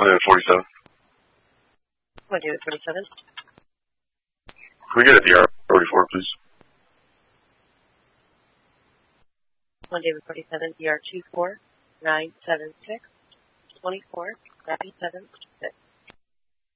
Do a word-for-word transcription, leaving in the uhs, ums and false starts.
One David forty-seven. One David forty-seven. Can we get a D R forty-four, please? One David forty-seven, D R two four nine seven six twenty-four nine seven six.